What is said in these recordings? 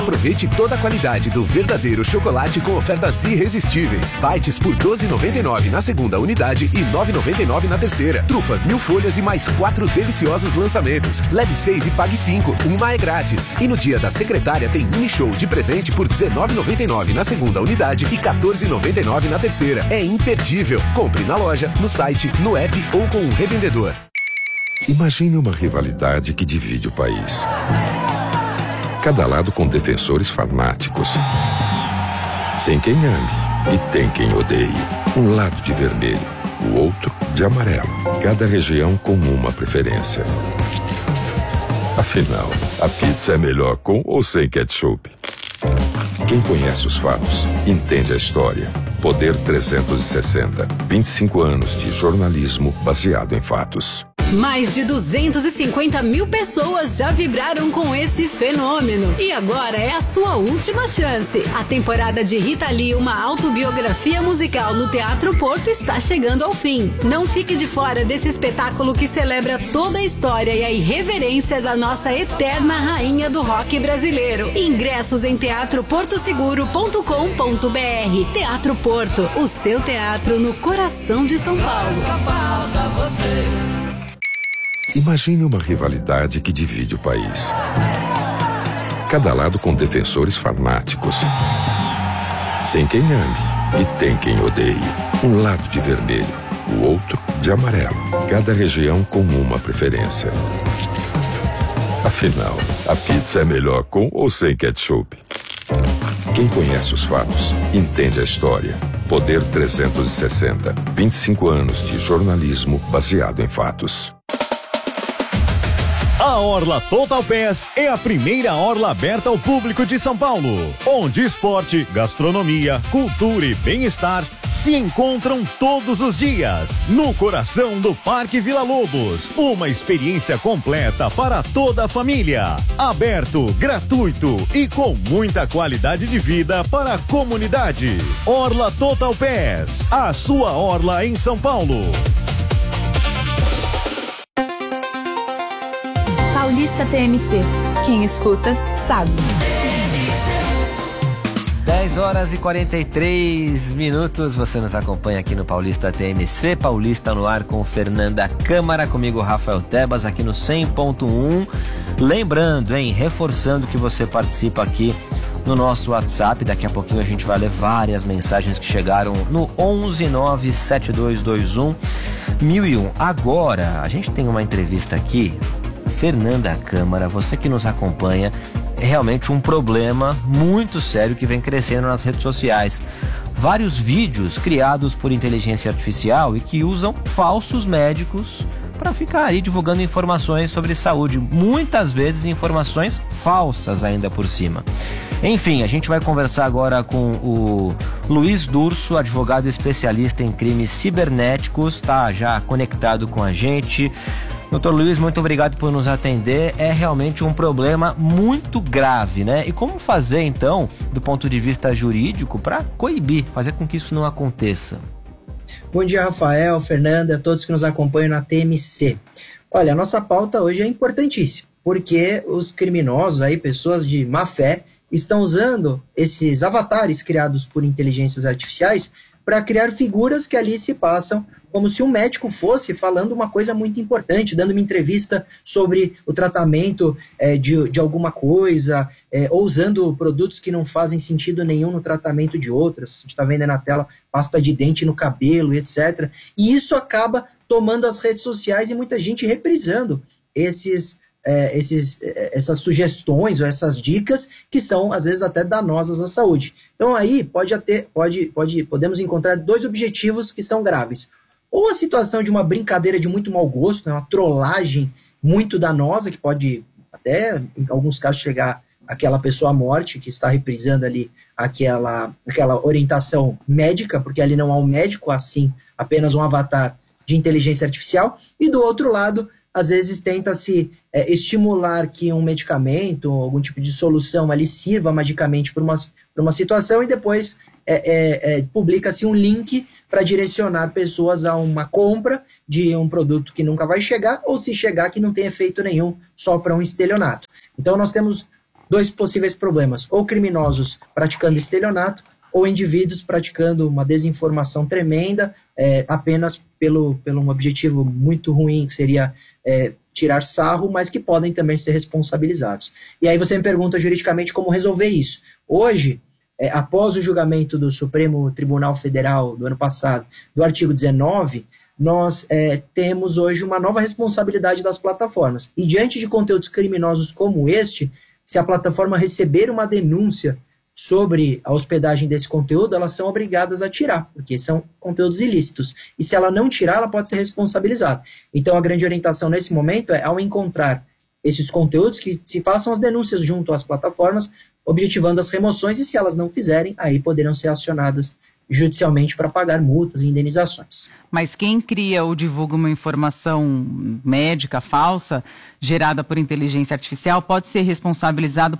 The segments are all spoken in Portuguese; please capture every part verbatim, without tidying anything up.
Aproveite toda a qualidade do verdadeiro chocolate com ofertas irresistíveis. Bites por doze reais e noventa e nove centavos na segunda unidade e nove reais e noventa e nove centavos na terceira. Trufas mil folhas e mais quatro deliciosos lançamentos. Leve seis e pague cinco. Uma é grátis. E no dia da secretária tem mini show de presente por dezenove reais e noventa e nove centavos na segunda unidade e quatorze reais e noventa e nove centavos na terceira. É imperdível. Compre na loja, no site, no app ou com um revendedor. Imagine uma rivalidade que divide o país. Cada lado com defensores fanáticos. Tem quem ame e tem quem odeie. Um lado de vermelho, o outro de amarelo. Cada região com uma preferência. Afinal, a pizza é melhor com ou sem ketchup? Quem conhece os fatos, entende a história. Poder trezentos e sessenta. vinte e cinco anos de jornalismo baseado em fatos. Mais de duzentas e cinquenta mil pessoas já vibraram com esse fenômeno. E agora é a sua última chance. A temporada de Rita Lee, uma autobiografia musical no Teatro Porto, está chegando ao fim. Não fique de fora desse espetáculo que celebra toda a história e a irreverência da nossa eterna rainha do rock brasileiro. Ingressos em teatro porto seguro ponto com ponto br. Teatro Porto, o seu teatro no coração de São Paulo. Imagine uma rivalidade que divide o país. Cada lado com defensores fanáticos. Tem quem ame e tem quem odeie. Um lado de vermelho, o outro de amarelo. Cada região com uma preferência. Afinal, a pizza é melhor com ou sem ketchup? Quem conhece os fatos, entende a história. Poder trezentos e sessenta. vinte e cinco anos de jornalismo baseado em fatos. A Orla Total Pass é a primeira orla aberta ao público de São Paulo, onde esporte, gastronomia, cultura e bem-estar se encontram todos os dias, no coração do Parque Vila Lobos. Uma experiência completa para toda a família. Aberto, gratuito e com muita qualidade de vida para a comunidade. Orla Total Pass, a sua orla em São Paulo. Paulista T M C. Quem escuta, sabe. dez horas e quarenta e três minutos. Você nos acompanha aqui no Paulista T M C. Paulista no ar com Fernanda Câmara. Comigo, Rafael Tebas, aqui no cem ponto um. Lembrando, hein, reforçando que você participa aqui no nosso WhatsApp. Daqui a pouquinho a gente vai ler várias mensagens que chegaram no onze nove sete dois dois um mil e um. Agora, a gente tem uma entrevista aqui. Fernanda Câmara, você que nos acompanha, é realmente um problema muito sério que vem crescendo nas redes sociais. Vários vídeos criados por inteligência artificial e que usam falsos médicos para ficar aí divulgando informações sobre saúde, muitas vezes informações falsas ainda por cima. Enfim, a gente vai conversar agora com o Luiz Durso, advogado especialista em crimes cibernéticos, está já conectado com a gente. Doutor Luiz, muito obrigado por nos atender. É realmente um problema muito grave, né? E como fazer, então, do ponto de vista jurídico, para coibir, fazer com que isso não aconteça? Bom dia, Rafael, Fernanda, a todos que nos acompanham na T M C. Olha, a nossa pauta hoje é importantíssima, porque os criminosos, aí, pessoas de má fé, estão usando esses avatares criados por inteligências artificiais para criar figuras que ali se passam como se um médico fosse falando uma coisa muito importante, dando uma entrevista sobre o tratamento é, de, de alguma coisa, é, ou usando produtos que não fazem sentido nenhum no tratamento de outras. A gente está vendo aí na tela pasta de dente no cabelo, etcétera. E isso acaba tomando as redes sociais e muita gente reprisando esses, é, esses, essas sugestões ou essas dicas que são, às vezes, até danosas à saúde. Então aí pode até, pode, pode, podemos encontrar dois objetivos que são graves. Ou a situação de uma brincadeira de muito mau gosto, né, uma trollagem muito danosa, que pode até, em alguns casos, chegar àquela pessoa à morte, que está reprisando ali aquela, aquela orientação médica, porque ali não há um médico, assim, apenas um avatar de inteligência artificial. E do outro lado, às vezes tenta-se é, estimular que um medicamento, algum tipo de solução ali sirva magicamente para uma, para uma situação e depois é, é, é, publica-se um link para direcionar pessoas a uma compra de um produto que nunca vai chegar, ou se chegar que não tem efeito nenhum, só para um estelionato. Então nós temos dois possíveis problemas, ou criminosos praticando estelionato, ou indivíduos praticando uma desinformação tremenda, é, apenas pelo, pelo um objetivo muito ruim, que seria é, tirar sarro, mas que podem também ser responsabilizados. E aí você me pergunta juridicamente como resolver isso. Hoje, é, após o julgamento do Supremo Tribunal Federal do ano passado, do artigo dezenove, nós é, temos hoje uma nova responsabilidade das plataformas. E diante de conteúdos criminosos como este, se a plataforma receber uma denúncia sobre a hospedagem desse conteúdo, elas são obrigadas a tirar, porque são conteúdos ilícitos. E se ela não tirar, ela pode ser responsabilizada. Então, a grande orientação nesse momento é, ao encontrar esses conteúdos, que se façam as denúncias junto às plataformas, objetivando as remoções, e se elas não fizerem, aí poderão ser acionadas judicialmente para pagar multas e indenizações. Mas quem cria ou divulga uma informação médica falsa, gerada por inteligência artificial, pode ser responsabilizado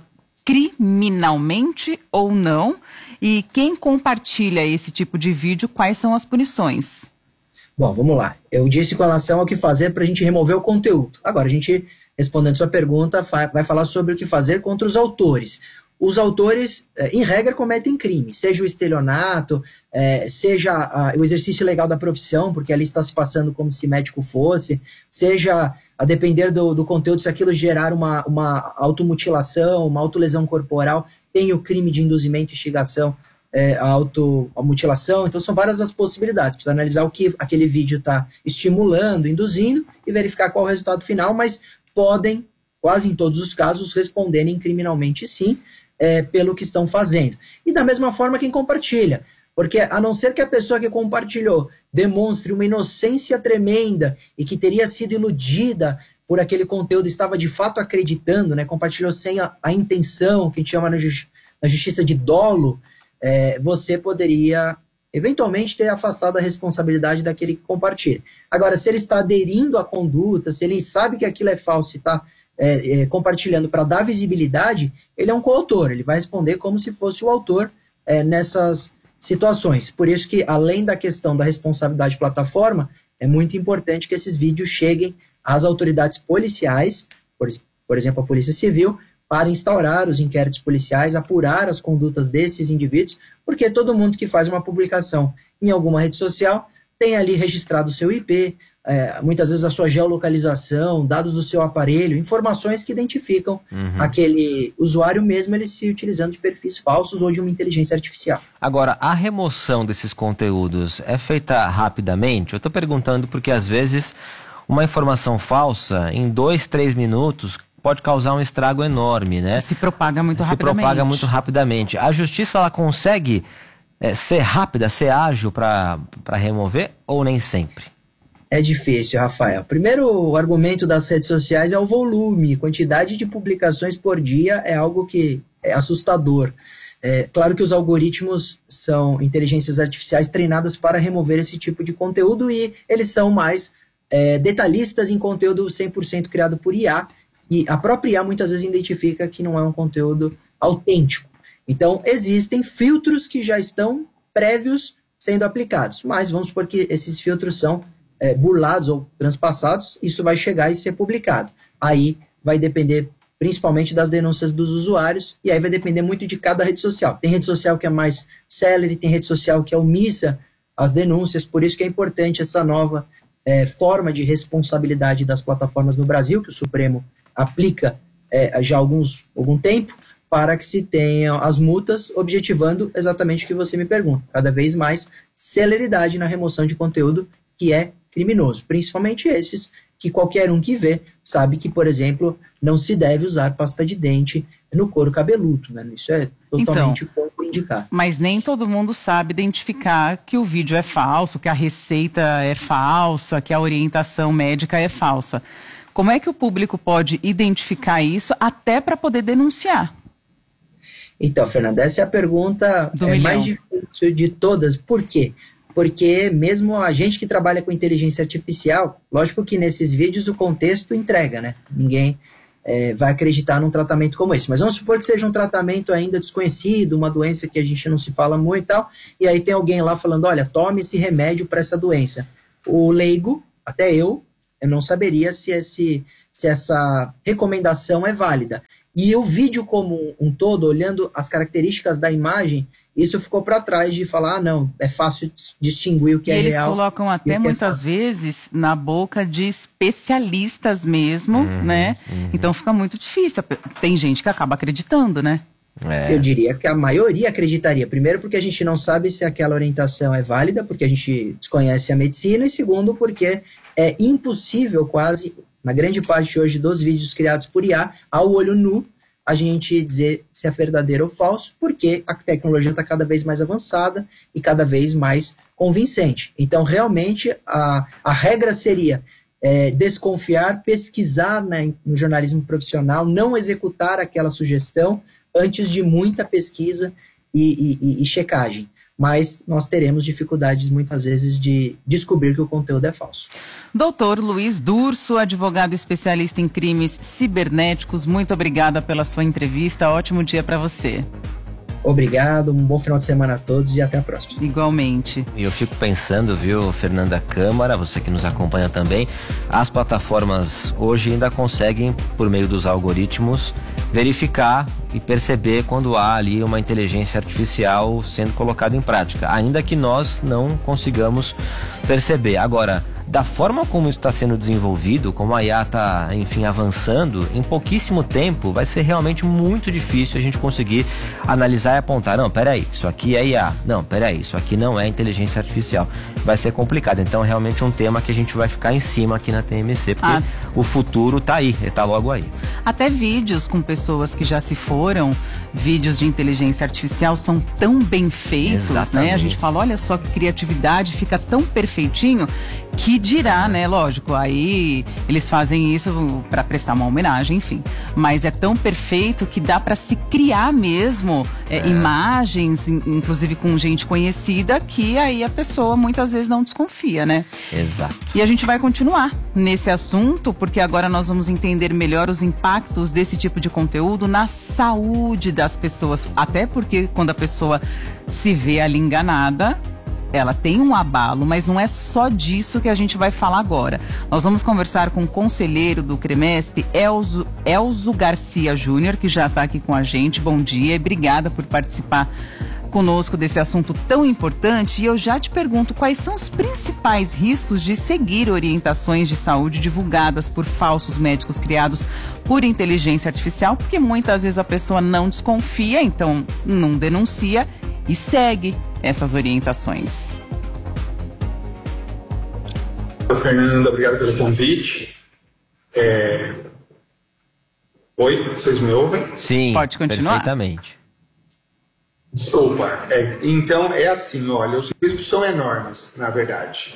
criminalmente ou não? E quem compartilha esse tipo de vídeo, quais são as punições? Bom, vamos lá. Eu disse com relação ao que fazer para a gente remover o conteúdo. Agora, a gente, respondendo sua pergunta, vai falar sobre o que fazer contra os autores. Os autores, em regra, cometem crime, seja o estelionato, é, seja a, o exercício ilegal da profissão, porque ali está se passando como se médico fosse, seja, a depender do, do conteúdo, se aquilo gerar uma, uma automutilação, uma autolesão corporal, tem o crime de induzimento e instigação é, à automutilação. Então, são várias as possibilidades. Precisa analisar o que aquele vídeo está estimulando, induzindo, e verificar qual é o resultado final, mas podem, quase em todos os casos, responderem criminalmente sim, É, pelo que estão fazendo. E da mesma forma quem compartilha, porque a não ser que a pessoa que compartilhou demonstre uma inocência tremenda e que teria sido iludida por aquele conteúdo, estava de fato acreditando, né, compartilhou sem a, a intenção, que a gente chama na, justi na justiça de dolo, é, você poderia eventualmente ter afastado a responsabilidade daquele que compartilha. Agora, se ele está aderindo à conduta, se ele sabe que aquilo é falso e está É, é, compartilhando para dar visibilidade, ele é um coautor, ele vai responder como se fosse o autor é, nessas situações. Por isso que, além da questão da responsabilidade de plataforma, é muito importante que esses vídeos cheguem às autoridades policiais, por, por exemplo, a Polícia Civil, para instaurar os inquéritos policiais, apurar as condutas desses indivíduos, porque todo mundo que faz uma publicação em alguma rede social tem ali registrado o seu I P, É, muitas vezes a sua geolocalização, dados do seu aparelho, informações que identificam uhum. aquele usuário mesmo, ele se utilizando de perfis falsos ou de uma inteligência artificial. Agora, a remoção desses conteúdos é feita rapidamente? Eu estou perguntando porque às vezes uma informação falsa, em dois, três minutos, pode causar um estrago enorme, né? Se propaga muito se rapidamente. Se propaga muito rapidamente. A justiça, ela consegue é, ser rápida, ser ágil para para remover ou nem sempre? É difícil, Rafael. Primeiro, o argumento das redes sociais é o volume. Quantidade de publicações por dia é algo que é assustador. É claro que os algoritmos são inteligências artificiais treinadas para remover esse tipo de conteúdo e eles são mais é, detalhistas em conteúdo cem por cento criado por I A. E a própria I A muitas vezes identifica que não é um conteúdo autêntico. Então, existem filtros que já estão prévios sendo aplicados. Mas vamos supor que esses filtros são É, burlados ou transpassados, isso vai chegar e ser publicado. Aí vai depender principalmente das denúncias dos usuários, e aí vai depender muito de cada rede social. Tem rede social que é mais célere, tem rede social que é omissa às denúncias, por isso que é importante essa nova é, forma de responsabilidade das plataformas no Brasil, que o Supremo aplica é, já há alguns, algum tempo, para que se tenham as multas, objetivando exatamente o que você me pergunta. Cada vez mais celeridade na remoção de conteúdo que é criminoso, principalmente esses que qualquer um que vê sabe que, por exemplo, não se deve usar pasta de dente no couro cabeludo, né? Isso é totalmente então, contraindicado. Mas nem todo mundo sabe identificar que o vídeo é falso, que a receita é falsa, que a orientação médica é falsa. Como é que o público pode identificar isso até para poder denunciar? Então, Fernanda, essa é a pergunta é, mais difícil de todas. Por quê? Porque mesmo a gente que trabalha com inteligência artificial, lógico que nesses vídeos o contexto entrega, né? Ninguém é, vai acreditar num tratamento como esse. Mas vamos supor que seja um tratamento ainda desconhecido, uma doença que a gente não se fala muito e tal, e aí tem alguém lá falando, olha, tome esse remédio para essa doença. O leigo, até eu, eu não saberia se, esse, se essa recomendação é válida. E o vídeo como um todo, olhando as características da imagem, isso ficou para trás de falar, ah, não, é fácil distinguir o que e é eles real. Eles colocam até muitas é vezes na boca de especialistas mesmo, uhum, né? Uhum. Então fica muito difícil. Tem gente que acaba acreditando, né? É. Eu diria que a maioria acreditaria. Primeiro porque a gente não sabe se aquela orientação é válida, porque a gente desconhece a medicina, e segundo porque é impossível quase, na grande parte hoje dos vídeos criados por I A, ao olho nu, a gente dizer se é verdadeiro ou falso, porque a tecnologia está cada vez mais avançada e cada vez mais convincente. Então, realmente, a, a regra seria é, desconfiar, pesquisar, né, no jornalismo profissional, não executar aquela sugestão antes de muita pesquisa e, e, e checagem. Mas nós teremos dificuldades, muitas vezes, de descobrir que o conteúdo é falso. Doutor Luiz Durso, advogado especialista em crimes cibernéticos, muito obrigada pela sua entrevista. Ótimo dia para você. Obrigado, um bom final de semana a todos e até a próxima. Igualmente. E eu fico pensando, viu, Fernanda Câmara, você que nos acompanha também, as plataformas hoje ainda conseguem, por meio dos algoritmos, verificar e perceber quando há ali uma inteligência artificial sendo colocada em prática, ainda que nós não consigamos perceber. Agora, da forma como isso está sendo desenvolvido, como a I A está, enfim, avançando, em pouquíssimo tempo vai ser realmente muito difícil a gente conseguir analisar e apontar, não, peraí, isso aqui é I A, não, peraí, isso aqui não é inteligência artificial. Vai ser complicado, então é realmente um tema que a gente vai ficar em cima aqui na T M C, porque ah. o futuro está aí, está logo aí. Até vídeos com pessoas que já se foram, vídeos de inteligência artificial são tão bem feitos, Exatamente. né? A gente fala, olha só que criatividade, fica tão perfeitinho, que dirá, né? Lógico, aí eles fazem isso para prestar uma homenagem, enfim. Mas é tão perfeito que dá para se criar mesmo é, é. imagens, inclusive com gente conhecida, que aí a pessoa muitas vezes não desconfia, né? Exato. E a gente vai continuar nesse assunto, porque agora nós vamos entender melhor os impactos desse tipo de conteúdo na saúde das pessoas. Até porque quando a pessoa se vê ali enganada, ela tem um abalo, mas não é só disso que a gente vai falar agora. Nós vamos conversar com o conselheiro do CREMESP, Elzo, Elzo Garcia Júnior, que já está aqui com a gente. Bom dia e obrigada por participar conosco desse assunto tão importante. E eu já te pergunto, quais são os principais riscos de seguir orientações de saúde divulgadas por falsos médicos criados por inteligência artificial? Porque muitas vezes a pessoa não desconfia, então não denuncia e segue essas orientações. Oi, Fernanda, obrigado pelo convite. É... Oi, vocês me ouvem? Sim, pode continuar. Perfeitamente. Desculpa. É, então, é assim, olha, os riscos são enormes, na verdade.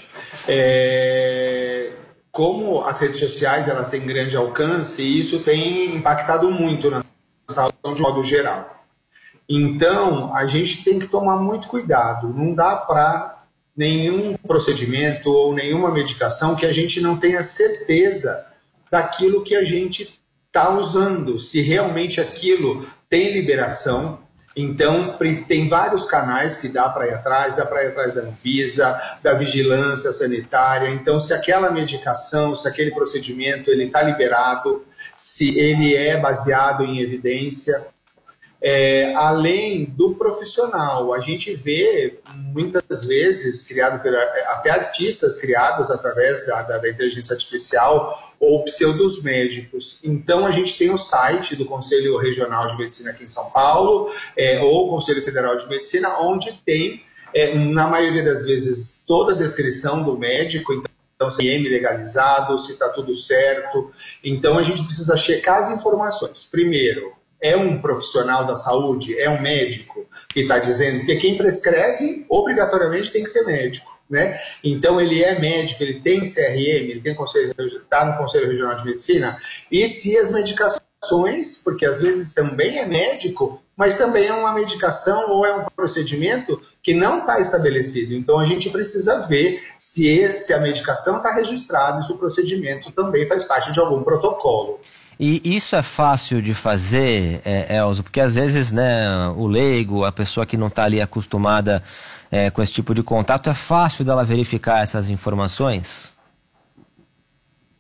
É... Como as redes sociais elas têm grande alcance, isso tem impactado muito na saúde de modo geral. Então, a gente tem que tomar muito cuidado. Não dá para nenhum procedimento ou nenhuma medicação que a gente não tenha certeza daquilo que a gente está usando, se realmente aquilo tem liberação. Então, tem vários canais que dá para ir atrás, dá para ir atrás da Anvisa, da vigilância sanitária. Então, se aquela medicação, se aquele procedimento ele está liberado, se ele é baseado em evidência. É, além do profissional, a gente vê muitas vezes criado por, até artistas criados através da, da, da inteligência artificial ou pseudos médicos. Então a gente tem o site do Conselho Regional de Medicina aqui em São Paulo, é, ou Conselho Federal de Medicina, onde tem, é, na maioria das vezes, toda a descrição do médico. Então, se é legalizado, se está tudo certo. Então a gente precisa checar as informações. Primeiro, é um profissional da saúde, é um médico que está dizendo, porque quem prescreve obrigatoriamente tem que ser médico, né? Então ele é médico, ele tem C R M, ele tem conselho, está no Conselho Regional de Medicina, e se as medicações, porque às vezes também é médico, mas também é uma medicação ou é um procedimento que não está estabelecido. Então a gente precisa ver se, se a medicação está registrada e se o procedimento também faz parte de algum protocolo. E isso é fácil de fazer, é, Elzo, porque às vezes, né, o leigo, a pessoa que não está ali acostumada é, com esse tipo de contato, é fácil dela verificar essas informações?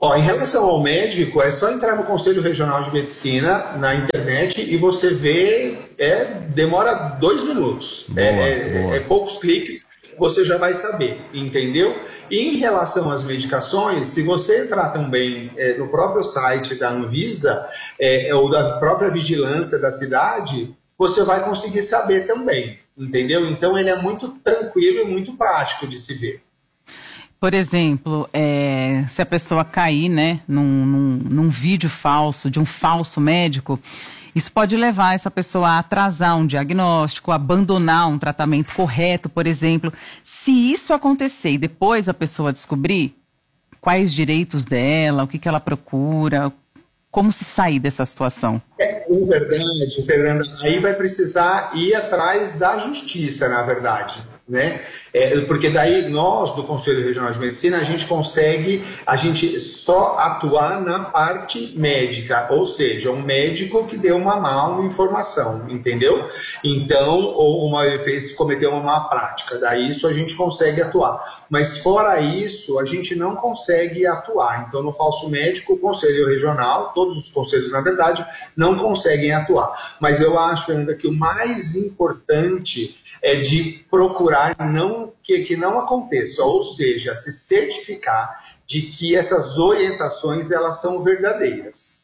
Ó, em relação ao médico, é só entrar no Conselho Regional de Medicina na internet e você vê, é, demora dois minutos. Boa, é, boa. é poucos cliques, você já vai saber, entendeu? E em relação às medicações, se você entrar também é, no próprio site da Anvisa é, ou da própria vigilância da cidade, você vai conseguir saber também, entendeu? Então ele é muito tranquilo e muito prático de se ver. Por exemplo, é, se a pessoa cair, né, num, num, num vídeo falso, de um falso médico, isso pode levar essa pessoa a atrasar um diagnóstico, abandonar um tratamento correto, por exemplo. Se isso acontecer e depois a pessoa descobrir quais direitos dela, o que, que ela procura, como se sair dessa situação? É verdade, Fernanda. Aí vai precisar ir atrás da justiça, na verdade. Né? É, porque daí nós do Conselho Regional de Medicina a gente consegue a gente só atuar na parte médica, ou seja, um médico que deu uma má informação, entendeu? Então, ou uma fez cometeu uma má prática, daí isso a gente consegue atuar, mas fora isso a gente não consegue atuar. Então no falso médico o Conselho Regional, todos os conselhos na verdade não conseguem atuar, mas eu acho ainda que o mais importante é de procurar não, que, que não aconteça, ou seja, se certificar de que essas orientações elas são verdadeiras.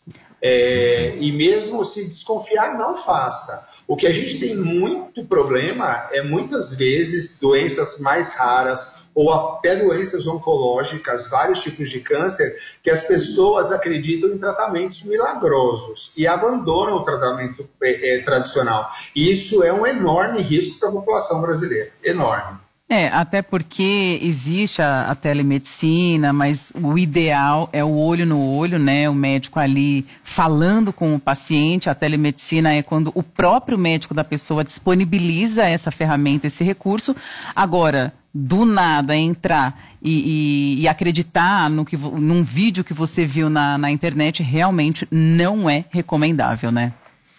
É, e mesmo se desconfiar, não faça. O que a gente tem muito problema é muitas vezes doenças mais raras ou até doenças oncológicas, vários tipos de câncer, que as pessoas acreditam em tratamentos milagrosos e abandonam o tratamento é, é, tradicional. E isso é um enorme risco para a população brasileira, enorme. É, até porque existe a, a telemedicina, mas o ideal é o olho no olho, né? O médico ali falando com o paciente. A telemedicina é quando o próprio médico da pessoa disponibiliza essa ferramenta, esse recurso. Agora, do nada entrar e, e, e acreditar no que, num vídeo que você viu na, na internet realmente não é recomendável, né?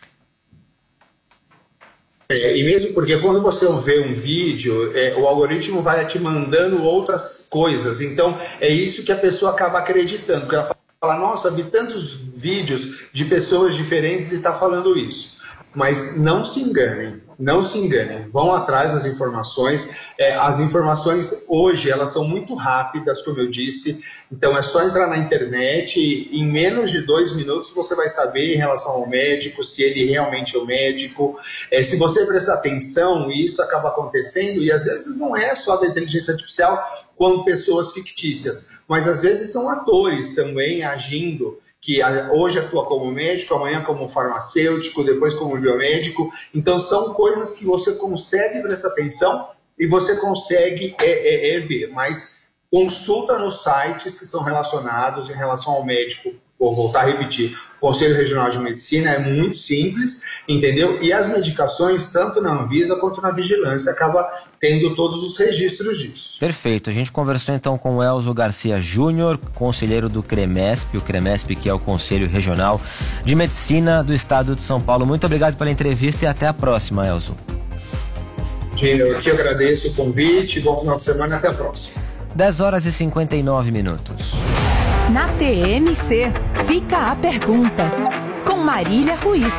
É, e mesmo porque quando você vê um vídeo, é, o algoritmo vai te mandando outras coisas. Então, é isso que a pessoa acaba acreditando. Porque ela fala, nossa, vi tantos vídeos de pessoas diferentes e está falando isso. Mas não se enganem, não se enganem. Vão atrás das informações. É, as informações hoje, elas são muito rápidas, como eu disse. Então, é só entrar na internet e em menos de dois minutos você vai saber em relação ao médico, se ele realmente é o médico. É, se você prestar atenção, isso acaba acontecendo. E às vezes não é só da inteligência artificial, como pessoas fictícias. Mas às vezes são atores também agindo, que hoje atua como médico, amanhã como farmacêutico, depois como biomédico. Então são coisas que você consegue prestar atenção e você consegue é, é, é ver, mas consulta nos sites que são relacionados em relação ao médico. Vou voltar a repetir, o Conselho Regional de Medicina é muito simples, entendeu? E as medicações, tanto na Anvisa quanto na Vigilância, acaba tendo todos os registros disso. Perfeito, a gente conversou então com o Elzo Garcia Júnior, conselheiro do CREMESP, o CREMESP que é o Conselho Regional de Medicina do Estado de São Paulo. Muito obrigado pela entrevista e até a próxima, Elzo. Gino, eu que agradeço o convite, bom final de semana e até a próxima. dez horas e cinquenta e nove minutos. Na T M C, fica a pergunta, com Marília Ruiz.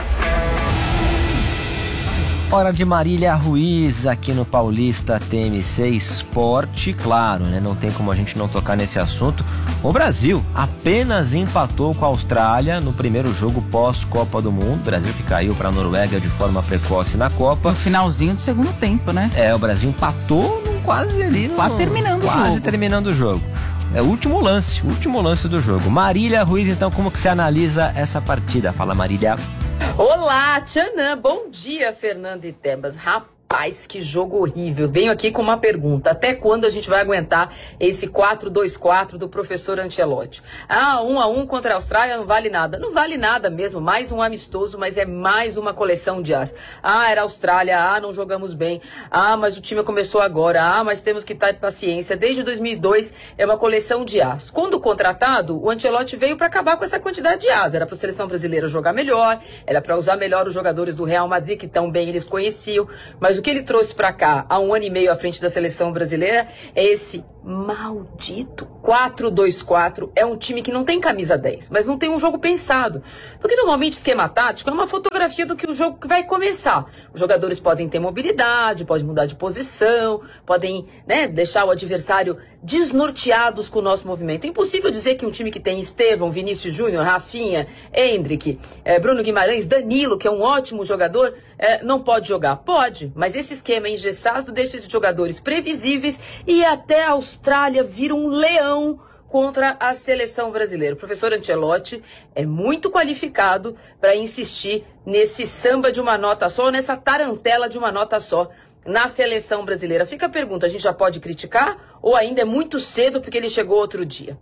Hora de Marília Ruiz aqui no Paulista T M C Esporte. Claro, né? Não tem como a gente não tocar nesse assunto. O Brasil apenas empatou com a Austrália no primeiro jogo pós-Copa do Mundo. O Brasil que caiu para a Noruega de forma precoce na Copa. No finalzinho do segundo tempo, né? É, o Brasil empatou no, quase ali. No, quase terminando quase o jogo. Quase terminando o jogo. É o último lance, o último lance do jogo. Marília Ruiz, então, como que você analisa essa partida? Fala, Marília. Olá, Tchanã. Bom dia, Fernanda e Tebas. Rapaz, que jogo horrível. Venho aqui com uma pergunta. Até quando a gente vai aguentar esse quatro dois quatro do professor Ancelotti? Ah, um a um contra a Austrália não vale nada. Não vale nada mesmo. Mais um amistoso, mas é mais uma coleção de as. Ah, era a Austrália. Ah, não jogamos bem. Ah, mas o time começou agora. Ah, mas temos que estar de paciência. Desde dois mil e dois é uma coleção de as. Quando contratado, o Ancelotti veio para acabar com essa quantidade de as. Era para a seleção brasileira jogar melhor, era para usar melhor os jogadores do Real Madrid, que tão bem eles conheciam. Mas o que ele trouxe para cá, há um ano e meio à frente da seleção brasileira, é esse Maldito. quatro dois quatro é um time que não tem camisa dez, mas não tem um jogo pensado. Porque normalmente esquema tático é uma fotografia do que o jogo vai começar. Os jogadores podem ter mobilidade, podem mudar de posição, podem, né, deixar o adversário desnorteados com o nosso movimento. É impossível dizer que um time que tem Estevão, Vinícius Júnior, Rafinha, Endrick, eh, Bruno Guimarães, Danilo, que é um ótimo jogador, eh, não pode jogar. Pode, mas esse esquema engessado deixa esses jogadores previsíveis e até a Austrália vira um leão contra a seleção brasileira. O professor Ancelotti é muito qualificado para insistir nesse samba de uma nota só, nessa tarantela de uma nota só na seleção brasileira. Fica a pergunta, a gente já pode criticar ou ainda é muito cedo porque ele chegou outro dia?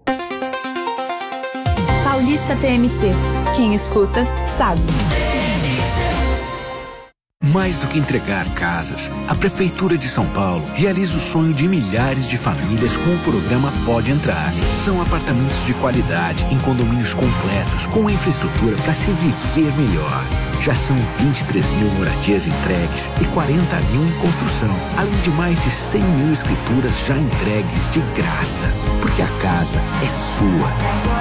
Paulista T M C. Quem escuta, sabe. Mais do que entregar casas, a Prefeitura de São Paulo realiza o sonho de milhares de famílias com o programa Pode Entrar. São apartamentos de qualidade, em condomínios completos, com infraestrutura para se viver melhor. Já são vinte e três mil moradias entregues e quarenta mil em construção, além de mais de cem mil escrituras já entregues de graça. Porque a casa é sua.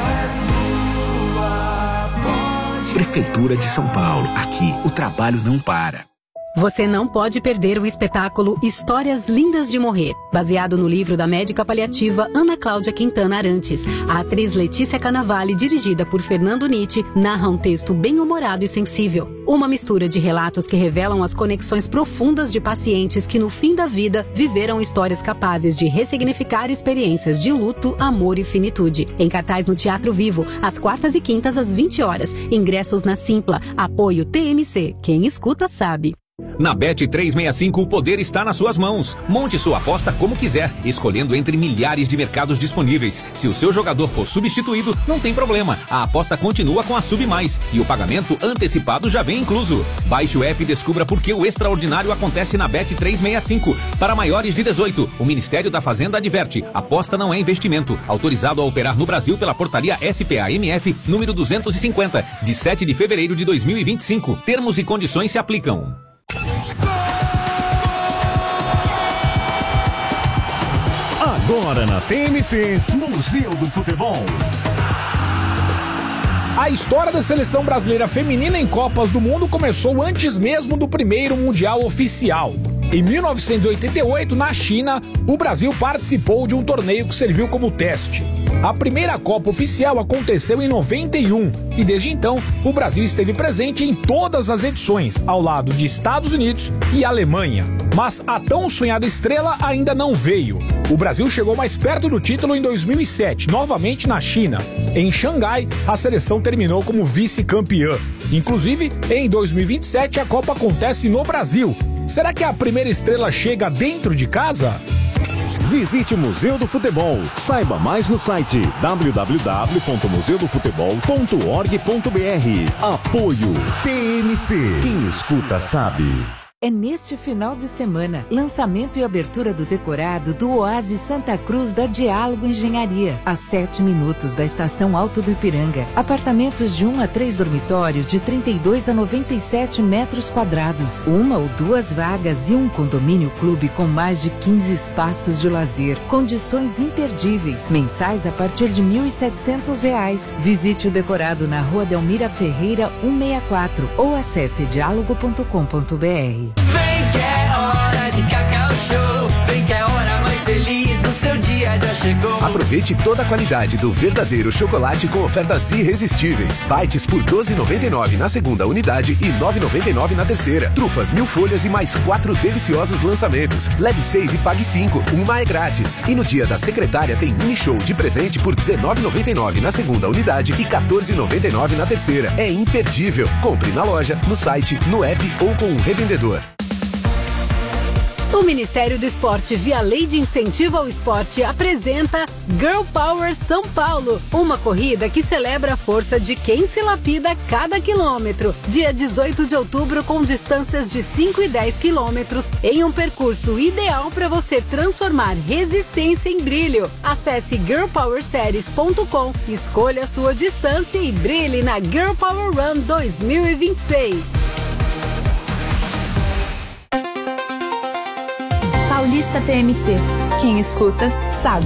Prefeitura de São Paulo. Aqui, o trabalho não para. Você não pode perder o espetáculo Histórias Lindas de Morrer, baseado no livro da médica paliativa Ana Cláudia Quintana Arantes. A atriz Letícia Cannavale, dirigida por Fernando Nitti, narra um texto bem-humorado e sensível. Uma mistura de relatos que revelam as conexões profundas de pacientes que, no fim da vida, viveram histórias capazes de ressignificar experiências de luto, amor e finitude. Em cartaz no Teatro Vivo, às quartas e quintas às vinte horas. Ingressos na Simpla. Apoio T M C. Quem escuta sabe. Na Bet trezentos e sessenta e cinco, o poder está nas suas mãos. Monte sua aposta como quiser, escolhendo entre milhares de mercados disponíveis. Se o seu jogador for substituído, não tem problema. A aposta continua com a Sub Mais e o pagamento antecipado já vem incluso. Baixe o app e descubra por que o extraordinário acontece na Bet trezentos e sessenta e cinco. Para maiores de dezoito, o Ministério da Fazenda adverte: aposta não é investimento. Autorizado a operar no Brasil pela portaria S P A M F número duzentos e cinquenta, de sete de fevereiro de dois mil e vinte e cinco. Termos e condições se aplicam. Agora na T M C, Museu do Futebol. A história da seleção brasileira feminina em Copas do Mundo começou antes mesmo do primeiro Mundial oficial. Em mil novecentos e oitenta e oito, na China, o Brasil participou de um torneio que serviu como teste. A primeira Copa oficial aconteceu em noventa e um e desde então o Brasil esteve presente em todas as edições, ao lado de Estados Unidos e Alemanha. Mas a tão sonhada estrela ainda não veio. O Brasil chegou mais perto do título em dois mil e sete, novamente na China. Em Xangai, a seleção terminou como vice-campeã. Inclusive, em dois mil e vinte e sete, a Copa acontece no Brasil. Será que a primeira estrela chega dentro de casa? Visite o Museu do Futebol. Saiba mais no site w w w ponto museu do futebol ponto org ponto b r. Apoio T M C. Quem escuta sabe. É neste final de semana, lançamento e abertura do decorado do Oásis Santa Cruz da Diálogo Engenharia, a sete minutos da Estação Alto do Ipiranga. Apartamentos de um a três dormitórios de trinta e dois a noventa e sete metros quadrados, uma ou duas vagas e um condomínio clube com mais de quinze espaços de lazer. Condições imperdíveis, mensais a partir de mil e setecentos reais. Visite o decorado na Rua Delmira Ferreira cento e sessenta e quatro ou acesse diálogo ponto com ponto b r. Vem que é hora de Cacau Show. Vem que é a hora mais feliz do seu dia já chegou. Aproveite toda a qualidade do verdadeiro chocolate com ofertas irresistíveis. Bites por doze reais e noventa e nove centavos na segunda unidade e nove reais e noventa e nove centavos na terceira. Trufas mil folhas e mais quatro deliciosos lançamentos. Leve seis e pague cinco. Uma é grátis. E no dia da secretária tem mini show de presente por dezenove reais e noventa e nove centavos na segunda unidade e quatorze reais e noventa e nove centavos na terceira. É imperdível. Compre na loja, no site, no app ou com um revendedor. O Ministério do Esporte, via Lei de Incentivo ao Esporte, apresenta Girl Power São Paulo, uma corrida que celebra a força de quem se lapida cada quilômetro. Dia dezoito de outubro, com distâncias de cinco e dez quilômetros, em um percurso ideal para você transformar resistência em brilho. Acesse girl power series ponto com, escolha a sua distância e brilhe na Girl Power Run dois mil e vinte e seis. Paulista T M C. Quem escuta, sabe.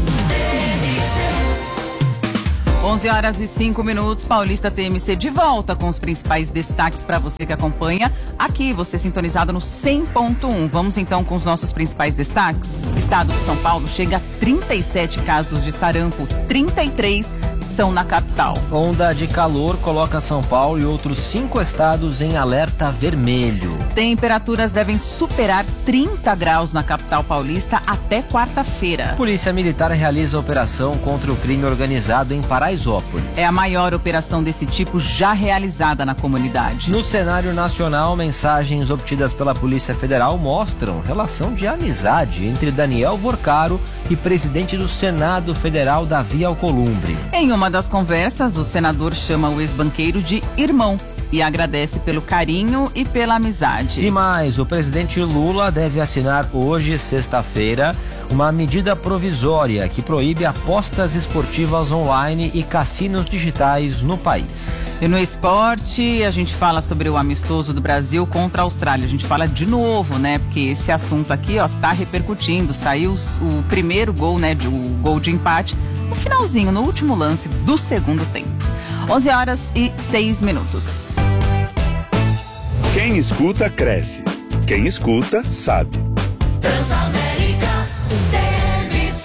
onze horas e cinco minutos, Paulista T M C de volta com os principais destaques para você que acompanha aqui, você sintonizado no cem ponto um. Vamos então com os nossos principais destaques. Estado de São Paulo chega a trinta e sete casos de sarampo, trinta e três são na capital. Onda de calor coloca São Paulo e outros cinco estados em alerta vermelho. Temperaturas devem superar trinta graus na capital paulista até quarta-feira. Polícia Militar realiza operação contra o crime organizado em Paraisópolis. É a maior operação desse tipo já realizada na comunidade. No cenário nacional, mensagens obtidas pela Polícia Federal mostram relação de amizade entre Daniel Vorcaro e presidente do Senado Federal, Davi Alcolumbre. Em uma das conversas, o senador chama o ex-banqueiro de irmão e agradece pelo carinho e pela amizade. E mais, o presidente Lula deve assinar hoje, sexta-feira, uma medida provisória que proíbe apostas esportivas online e cassinos digitais no país. E no esporte, a gente fala sobre o amistoso do Brasil contra a Austrália. A gente fala de novo, né? Porque esse assunto aqui, ó, tá repercutindo. Saiu o primeiro gol, né? O gol de empate no finalzinho, no último lance do segundo tempo. onze horas e seis minutos. Quem escuta, cresce. Quem escuta, sabe. Transamérica T M C.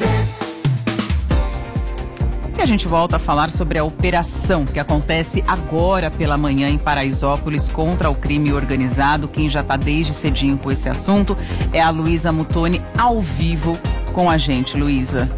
E a gente volta a falar sobre a operação que acontece agora pela manhã em Paraisópolis contra o crime organizado. Quem já está desde cedinho com esse assunto é a Luísa Mutoni, ao vivo com a gente. Luísa.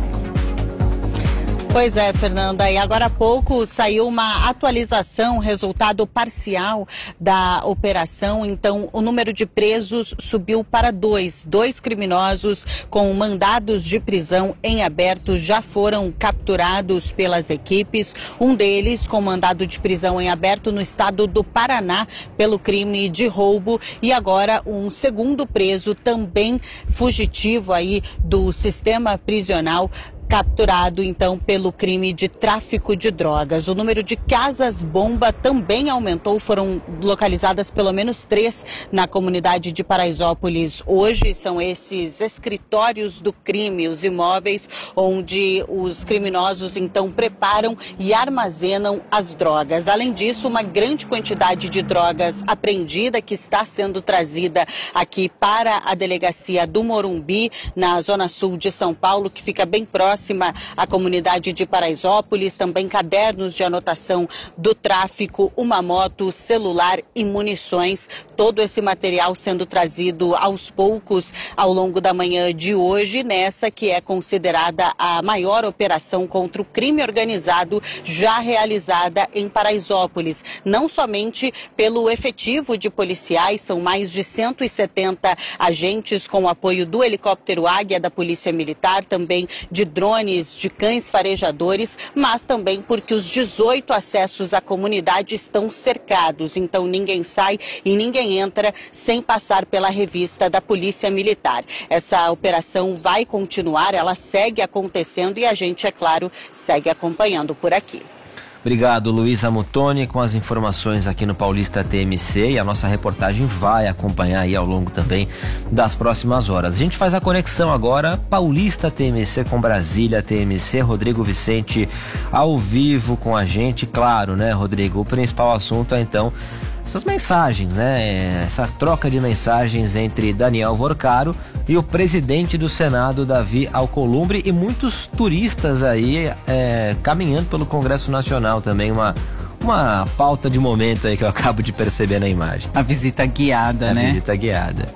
Pois é, Fernanda, e agora há pouco saiu uma atualização, resultado parcial da operação. Então, o número de presos subiu para dois. Dois criminosos com mandados de prisão em aberto já foram capturados pelas equipes. Um deles com mandado de prisão em aberto no estado do Paraná pelo crime de roubo. E agora um segundo preso, também fugitivo aí do sistema prisional, capturado então pelo crime de tráfico de drogas. O número de casas-bomba também aumentou, foram localizadas pelo menos três na comunidade de Paraisópolis. Hoje são esses escritórios do crime, os imóveis onde os criminosos então preparam e armazenam as drogas. Além disso, uma grande quantidade de drogas apreendida que está sendo trazida aqui para a delegacia do Morumbi, na zona sul de São Paulo, que fica bem próximo próxima à comunidade de Paraisópolis, também cadernos de anotação do tráfico, uma moto, celular e munições. Todo esse material sendo trazido aos poucos ao longo da manhã de hoje, nessa que é considerada a maior operação contra o crime organizado já realizada em Paraisópolis. Não somente pelo efetivo de policiais, são mais de cento e setenta agentes com o apoio do helicóptero Águia da Polícia Militar, também de drones, de cães farejadores, mas também porque os dezoito acessos à comunidade estão cercados, então ninguém sai e ninguém entra sem passar pela revista da Polícia Militar. Essa operação vai continuar, ela segue acontecendo e a gente, é claro, segue acompanhando por aqui. Obrigado, Luísa Mutoni, com as informações aqui no Paulista T M C, e a nossa reportagem vai acompanhar aí ao longo também das próximas horas. A gente faz a conexão agora, Paulista T M C com Brasília T M C, Rodrigo Vicente ao vivo com a gente, claro, né, Rodrigo? O principal assunto é então essas mensagens, né? Essa troca de mensagens entre Daniel Vorcaro e o presidente do Senado, Davi Alcolumbre, e muitos turistas aí é, caminhando pelo Congresso Nacional também, uma, uma pauta de momento aí que eu acabo de perceber na imagem. A visita guiada, A né? A visita guiada.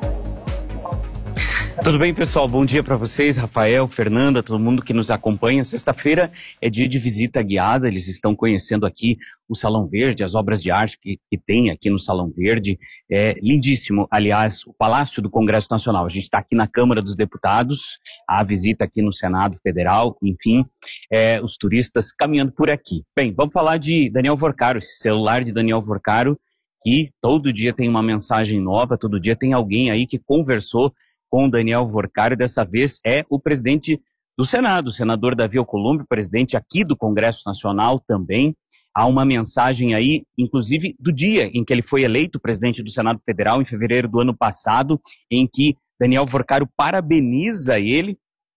Tudo bem, pessoal? Bom dia para vocês, Rafael, Fernanda, todo mundo que nos acompanha. Sexta-feira é dia de visita guiada, eles estão conhecendo aqui o Salão Verde, as obras de arte que, que tem aqui no Salão Verde. É lindíssimo, aliás, o Palácio do Congresso Nacional. A gente está aqui na Câmara dos Deputados, a visita aqui no Senado Federal, enfim, é, os turistas caminhando por aqui. Bem, vamos falar de Daniel Vorcaro, esse celular de Daniel Vorcaro, que todo dia tem uma mensagem nova, todo dia tem alguém aí que conversou com o Daniel Vorcaro, e dessa vez é o presidente do Senado, o senador Davi Alcolumbre, presidente aqui do Congresso Nacional também. Há uma mensagem aí, inclusive, do dia em que ele foi eleito presidente do Senado Federal, em fevereiro do ano passado, em que Daniel Vorcaro parabeniza ele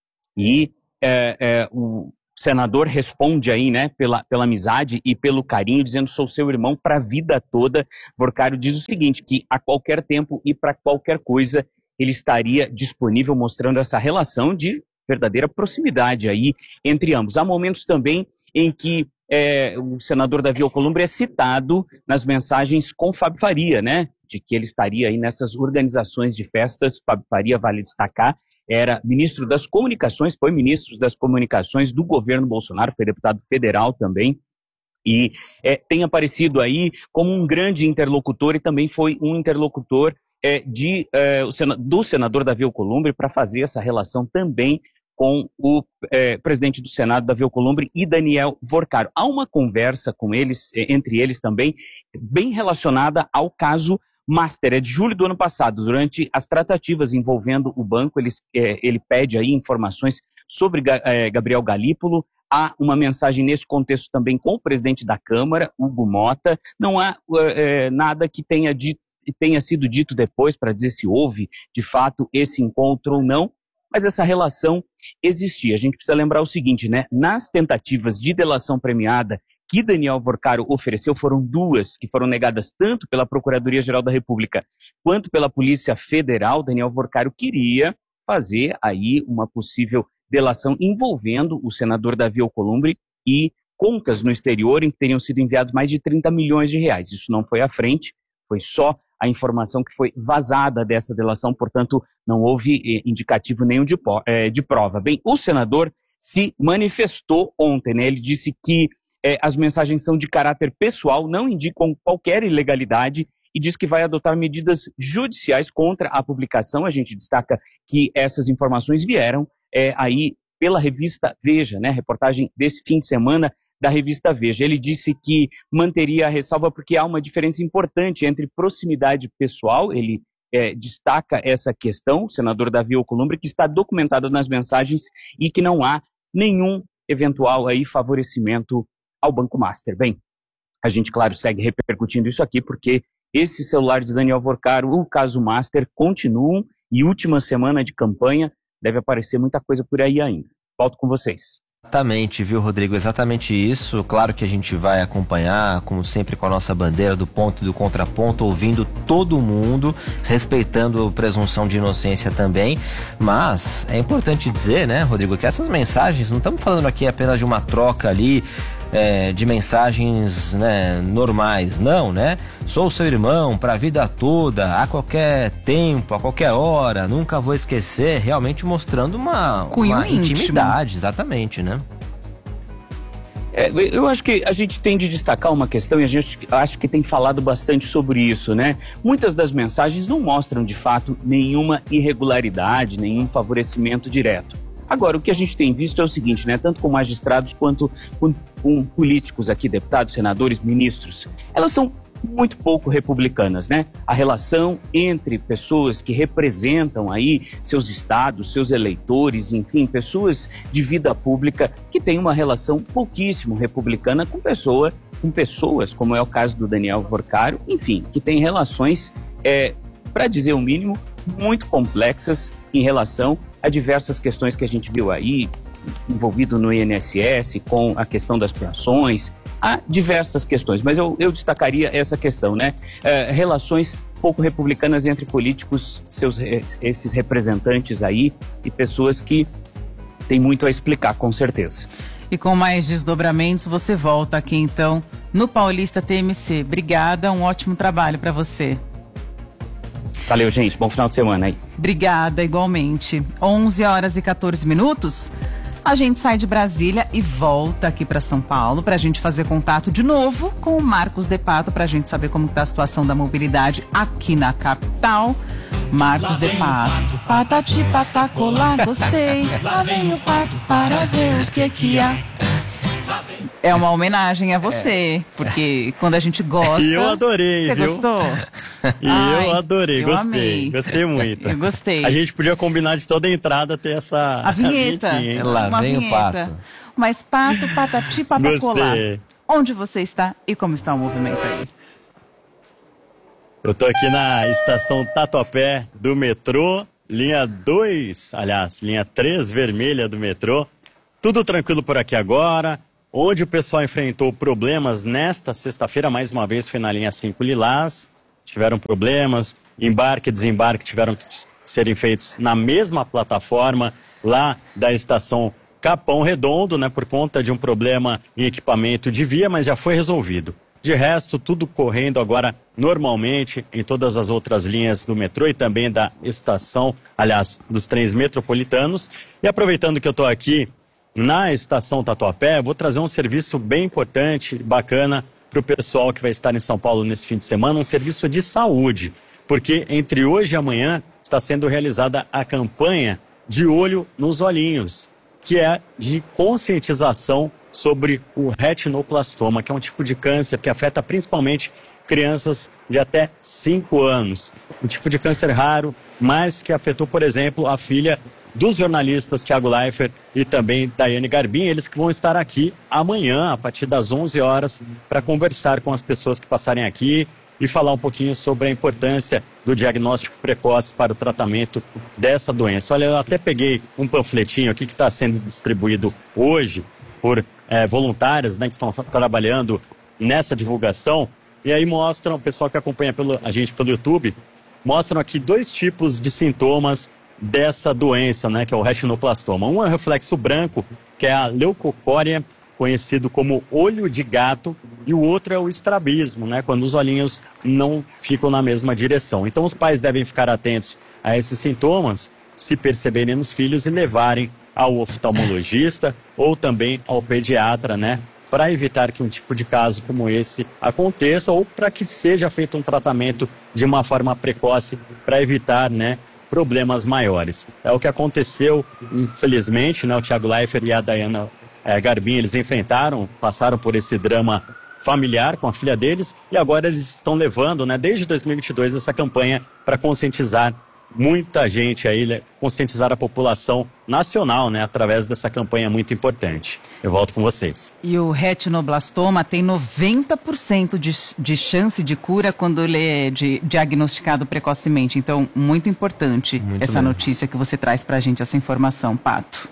e é, é, o senador responde aí, né, pela, pela amizade e pelo carinho, dizendo: sou seu irmão para a vida toda. Vorcaro diz o seguinte, que a qualquer tempo e para qualquer coisa ele estaria disponível, mostrando essa relação de verdadeira proximidade aí entre ambos. Há momentos também em que é, o senador Davi Alcolumbre é citado nas mensagens com Fábio Faria, né, de que ele estaria aí nessas organizações de festas. Fábio Faria, vale destacar, era ministro das comunicações, foi ministro das comunicações do governo Bolsonaro, foi deputado federal também, e é, tem aparecido aí como um grande interlocutor, e também foi um interlocutor é, de, é, o sena, do senador Davi Alcolumbre para fazer essa relação também com o é, presidente do Senado, Davi Alcolumbre, e Daniel Vorcaro. Há uma conversa com eles, entre eles também, bem relacionada ao caso Master. É de julho do ano passado. Durante as tratativas envolvendo o banco, ele, é, ele pede aí informações sobre é, Gabriel Galípolo. Há uma mensagem nesse contexto também com o presidente da Câmara, Hugo Mota. Não há é, nada que tenha, dito, tenha sido dito depois para dizer se houve, de fato, esse encontro ou não. Mas essa relação existia. A gente precisa lembrar o seguinte, né? Nas tentativas de delação premiada que Daniel Vorcaro ofereceu, foram duas que foram negadas tanto pela Procuradoria-Geral da República quanto pela Polícia Federal. Daniel Vorcaro queria fazer aí uma possível delação envolvendo o senador Davi Alcolumbre e contas no exterior em que teriam sido enviados mais de trinta milhões de reais. Isso não foi à frente, foi só a informação que foi vazada dessa delação, portanto, não houve eh, indicativo nenhum de, eh, de prova. Bem, o senador se manifestou ontem, né? Ele disse que eh, as mensagens são de caráter pessoal, não indicam qualquer ilegalidade, e diz que vai adotar medidas judiciais contra a publicação. A gente destaca que essas informações vieram eh, aí pela revista Veja, né? Reportagem desse fim de semana da revista Veja. Ele disse que manteria a ressalva porque há uma diferença importante entre proximidade pessoal, ele é, destaca essa questão, o senador Davi Alcolumbre, que está documentado nas mensagens, e que não há nenhum eventual aí favorecimento ao Banco Master. Bem, a gente, claro, segue repercutindo isso aqui porque esse celular de Daniel Vorcaro, o caso Master, continuam, e última semana de campanha, deve aparecer muita coisa por aí ainda. Volto com vocês. Exatamente, viu, Rodrigo? Exatamente isso. Claro que a gente vai acompanhar, como sempre, com a nossa bandeira do ponto e do contraponto, ouvindo todo mundo, respeitando a presunção de inocência também. Mas é importante dizer, né, Rodrigo, que essas mensagens, não estamos falando aqui apenas de uma troca ali, É, de mensagens, né, normais, não, né? Sou seu irmão para a vida toda, a qualquer tempo, a qualquer hora, nunca vou esquecer, realmente mostrando uma, uma intimidade, exatamente, né? É, eu acho que a gente tem de destacar uma questão, e a gente acho que tem falado bastante sobre isso, né? Muitas das mensagens não mostram, de fato, nenhuma irregularidade, nenhum favorecimento direto. Agora, o que a gente tem visto é o seguinte, né? Tanto com magistrados quanto com, com políticos aqui, deputados, senadores, ministros, elas são muito pouco republicanas, né? A relação entre pessoas que representam aí seus estados, seus eleitores, enfim, pessoas de vida pública que têm uma relação pouquíssimo republicana com, pessoa, com pessoas, como é o caso do Daniel Vorcaro, enfim, que têm relações, é, para dizer o mínimo, muito complexas em relação a diversas questões que a gente viu aí, envolvido no I N S S, com a questão das pensões, há diversas questões, mas eu, eu destacaria essa questão, né? É, relações pouco republicanas entre políticos, seus, esses representantes aí, e pessoas que têm muito a explicar, com certeza. E com mais desdobramentos, você volta aqui então no Paulista T M C. Obrigada, um ótimo trabalho para você. Valeu, gente. Bom final de semana aí. Obrigada, igualmente. onze horas e quatorze minutos. A gente sai de Brasília e volta aqui para São Paulo para a gente fazer contato de novo com o Marcos De Pato para a gente saber como está a situação da mobilidade aqui na capital. Marcos De Pato. Patati patacolá, gostei. Lá vem o pato para ver o que que há. É uma homenagem a você, é. Porque quando a gente gosta... E eu adorei, Você viu? gostou? E Ai, eu adorei, eu gostei, amei. gostei muito. Eu gostei. A gente podia combinar de toda a entrada ter essa... A vinheta. vinhetinha, Lá uma vem vinheta. o pato. Mas pato, patati, patacolá. Gostei. Onde você está e como está o movimento aí? Eu tô aqui na estação Tatuapé do metrô, linha dois, aliás, linha três vermelha do metrô. Tudo tranquilo por aqui agora. Onde o pessoal enfrentou problemas nesta sexta-feira, mais uma vez, foi na linha cinco Lilás. Tiveram problemas, embarque e desembarque tiveram que serem feitos na mesma plataforma lá da estação Capão Redondo, né, por conta de um problema em equipamento de via, mas já foi resolvido. De resto, tudo correndo agora normalmente em todas as outras linhas do metrô e também da estação, aliás, dos trens metropolitanos. E aproveitando que eu estou aqui na estação Tatuapé, vou trazer um serviço bem importante, bacana, para o pessoal que vai estar em São Paulo nesse fim de semana, um serviço de saúde, porque entre hoje e amanhã está sendo realizada a campanha de Olho nos Olhinhos, que é de conscientização sobre o retinoblastoma, que é um tipo de câncer que afeta principalmente crianças de até cinco anos. Um tipo de câncer raro, mas que afetou, por exemplo, a filha dos jornalistas Thiago Leifert e também Daiane Garbim, eles que vão estar aqui amanhã, a partir das onze horas, para conversar com as pessoas que passarem aqui e falar um pouquinho sobre a importância do diagnóstico precoce para o tratamento dessa doença. Olha, eu até peguei um panfletinho aqui que está sendo distribuído hoje por é, voluntários, né, que estão trabalhando nessa divulgação, e aí mostram, o pessoal que acompanha pelo, a gente pelo YouTube, mostram aqui dois tipos de sintomas dessa doença, né, que é o retinoblastoma. Um é o reflexo branco, que é a leucocória, conhecido como olho de gato, e o outro é o estrabismo, né, quando os olhinhos não ficam na mesma direção. Então os pais devem ficar atentos a esses sintomas, se perceberem nos filhos e levarem ao oftalmologista ou também ao pediatra, né, para evitar que um tipo de caso como esse aconteça ou para que seja feito um tratamento de uma forma precoce para evitar, né, problemas maiores. É o que aconteceu, infelizmente, né, o Thiago Leifert e a Daiane é, Garbim, eles enfrentaram, passaram por esse drama familiar com a filha deles e agora eles estão levando, né, desde dois mil e vinte e dois, essa campanha para conscientizar muita gente aí, né, conscientizar a população nacional, né, através dessa campanha muito importante. Eu volto com vocês. E o retinoblastoma tem noventa por cento de, de chance de cura quando ele é de, diagnosticado precocemente. Então, muito importante muito essa mesmo. Notícia que você traz pra gente, essa informação, Pato.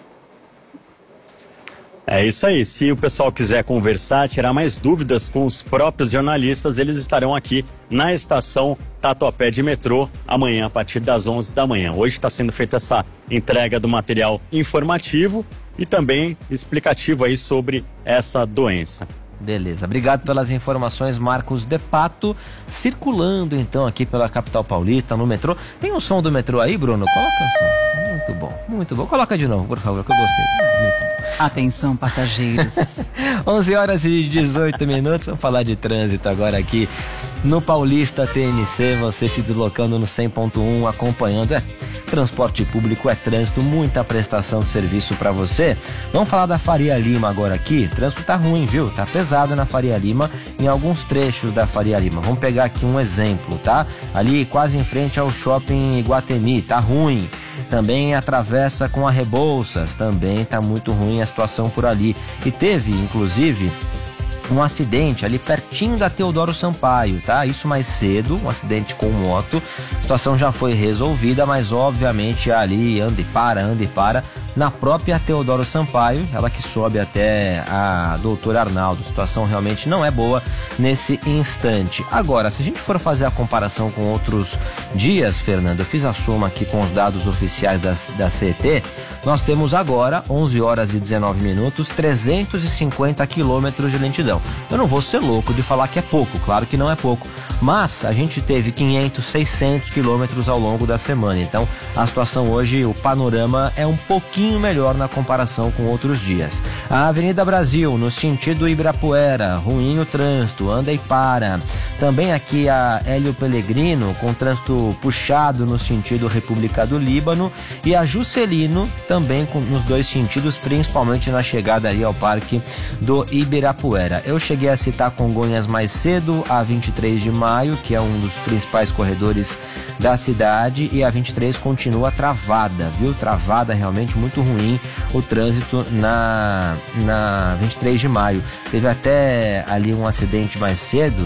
É isso aí, se o pessoal quiser conversar, tirar mais dúvidas com os próprios jornalistas, eles estarão aqui na estação Tatuapé de metrô amanhã a partir das onze da manhã. Hoje está sendo feita essa entrega do material informativo e também explicativo aí sobre essa doença. Beleza, obrigado pelas informações, Marcos de Pato, circulando então aqui pela capital paulista, no metrô. Tem um som do metrô aí, Bruno? Coloca o som. Muito bom, muito bom. Coloca de novo, por favor, que eu gostei. Muito bom. Atenção, passageiros. onze horas e dezoito minutos, vamos falar de trânsito agora aqui no Paulista T N C, você se deslocando no cem ponto um, acompanhando, é transporte público, é trânsito, muita prestação de serviço para você. Vamos falar da Faria Lima agora aqui, o trânsito tá ruim, viu? Tá pesado na Faria Lima, em alguns trechos da Faria Lima. Vamos pegar aqui um exemplo, tá? Ali quase em frente ao shopping Iguatemi, tá ruim. Também atravessa com a Rebouças, também tá muito ruim a situação por ali. E teve, inclusive, um acidente ali pertinho da Teodoro Sampaio, tá? Isso mais cedo, um acidente com moto. A situação já foi resolvida, mas obviamente ali anda e para, anda e para. Na própria Teodoro Sampaio, ela que sobe até a Doutor Arnaldo. A situação realmente não é boa nesse instante. Agora, se a gente for fazer a comparação com outros dias, Fernando, eu fiz a soma aqui com os dados oficiais da, da C E T, nós temos agora, onze horas e dezenove minutos, trezentos e cinquenta quilômetros de lentidão. Eu não vou ser louco de falar que é pouco, claro que não é pouco, mas a gente teve quinhentos, seiscentos quilômetros ao longo da semana. Então, a situação hoje, o panorama é um pouquinho melhor na comparação com outros dias. A Avenida Brasil, no sentido Ibirapuera, ruim o trânsito, anda e para. Também aqui a Hélio Pellegrino, com trânsito puxado no sentido República do Líbano, e a Juscelino, também com, nos dois sentidos, principalmente na chegada ali ao Parque do Ibirapuera. Eu cheguei a citar Congonhas mais cedo, a vinte e três de maio, que é um dos principais corredores da cidade, e a vinte e três continua travada, viu? Travada, realmente muito ruim o trânsito na, na vinte e três de maio. Teve até ali um acidente mais cedo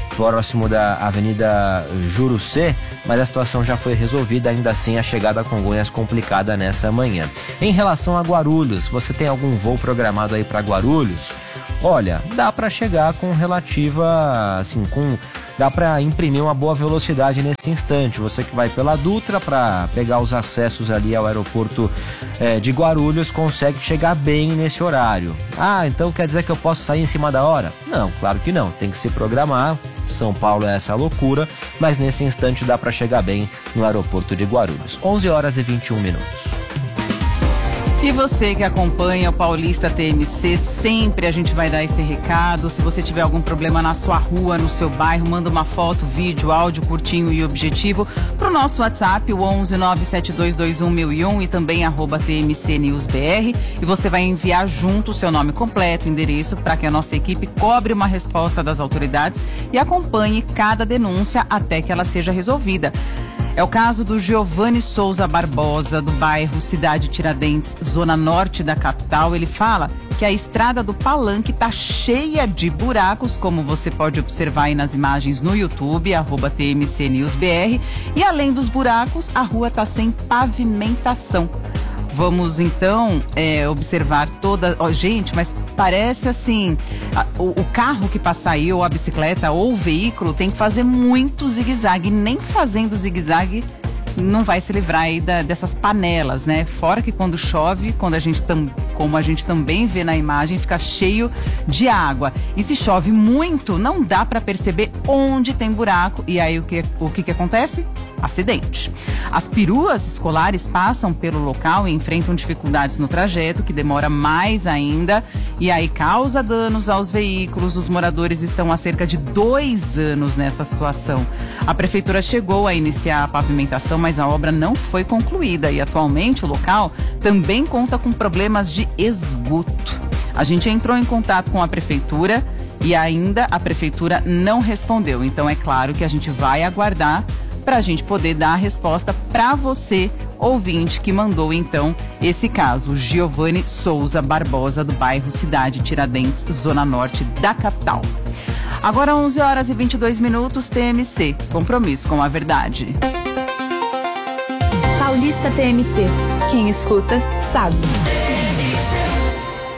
próximo da Avenida Jurucê, mas a situação já foi resolvida, ainda assim a chegada a Congonhas complicada nessa manhã. Em relação a Guarulhos, você tem algum voo programado aí para Guarulhos? Olha, dá para chegar com relativa, assim, com... dá para imprimir uma boa velocidade nesse instante. Você que vai pela Dutra para pegar os acessos ali ao aeroporto é, de Guarulhos, consegue chegar bem nesse horário. Ah, então quer dizer que eu posso sair em cima da hora? Não, claro que não. Tem que se programar. São Paulo é essa loucura, mas nesse instante dá para chegar bem no aeroporto de Guarulhos. onze horas e vinte e um minutos. E você que acompanha o Paulista T M C, sempre a gente vai dar esse recado. Se você tiver algum problema na sua rua, no seu bairro, manda uma foto, vídeo, áudio curtinho e objetivo para o nosso WhatsApp, o onze nove sete dois dois um mil e um e também arroba T M C News B R. E você vai enviar junto o seu nome completo, endereço, para que a nossa equipe cobre uma resposta das autoridades e acompanhe cada denúncia até que ela seja resolvida. É o caso do Giovanni Souza Barbosa, do bairro Cidade Tiradentes, zona norte da capital. Ele fala que a estrada do Palanque está cheia de buracos, como você pode observar aí nas imagens no YouTube, arroba T M C News B R. E além dos buracos, a rua está sem pavimentação. Vamos então é, observar toda... Oh, gente, mas parece assim, a, o, o carro que passa aí, ou a bicicleta, ou o veículo, tem que fazer muito zigue-zague. Nem fazendo zigue-zague não vai se livrar aí da, dessas panelas, né? Fora que quando chove, quando a gente tam, como a gente também vê na imagem, fica cheio de água. E se chove muito, não dá para perceber onde tem buraco. E aí o que, o que, que acontece? Acidente. As peruas escolares passam pelo local e enfrentam dificuldades no trajeto, que demora mais ainda, e aí causa danos aos veículos. Os moradores estão há cerca de dois anos nessa situação. A prefeitura chegou a iniciar a pavimentação, mas a obra não foi concluída e atualmente o local também conta com problemas de esgoto. A gente entrou em contato com a prefeitura e ainda a prefeitura não respondeu. Então é claro que a gente vai aguardar para a gente poder dar a resposta para você, ouvinte, que mandou então esse caso, Giovanni Souza Barbosa, do bairro Cidade Tiradentes, zona norte da capital. Agora onze horas e vinte e dois minutos, T M C, compromisso com a verdade. Paulista T M C, quem escuta sabe.